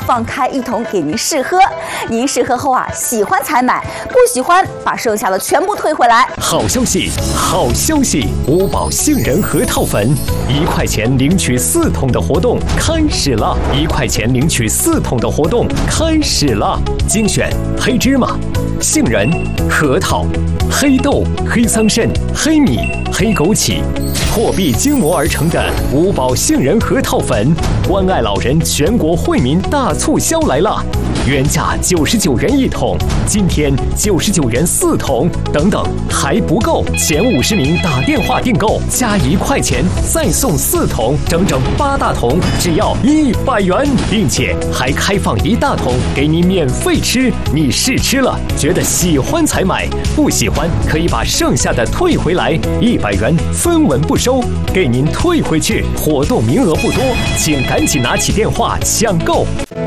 放开一桶给您试喝。您试喝后啊，喜欢才买，不喜欢把剩下的全部退回来。 好消息，好消息！五宝杏仁核桃粉，1块钱领取4桶的活动开始了！1块钱领取4桶的活动开始了！精选黑芝麻、杏仁、核桃、黑豆、黑桑葚、黑米、黑枸杞，破壁精磨而成的五宝杏仁核桃粉，关爱老人全国惠民大促销来了！原价99元1桶，今天99元4桶，等等还不够，前50名打电话订购加1块钱再送4桶，整整8大桶，只要100元，并且还开放1大桶给你免费吃。你试吃了，觉得喜欢才买，不喜欢可以把剩下的退回来，100元分文不收，给您退回去。活动名额不多，请赶紧拿起电话抢购。